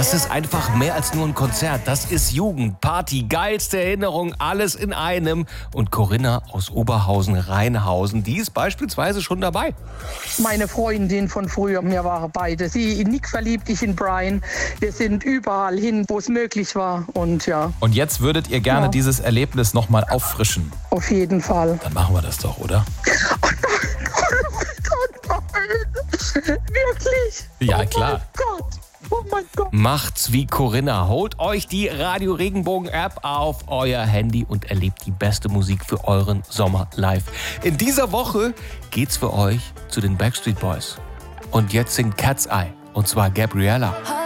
Das ist einfach mehr als nur ein Konzert. Das ist Jugend, Party, geilste Erinnerung, alles in einem. Und Corinna aus Oberhausen-Rheinhausen, die ist beispielsweise schon dabei. Meine Freundin von früher, wir waren beide. Sie in Nick verliebt, ich in Brian. Wir sind überall hin, wo es möglich war. Und ja. Und jetzt würdet ihr gerne dieses Erlebnis nochmal auffrischen. Auf jeden Fall. Dann machen wir das doch, oder? Oh nein. Wirklich? Ja, klar. Oh mein Gott. Macht's wie Corinna. Holt euch die Radio Regenbogen App auf euer Handy und erlebt die beste Musik für euren Sommer live. In dieser Woche geht's für euch zu den Backstreet Boys. Und jetzt singt Cat's Eye. Und zwar Gabriella.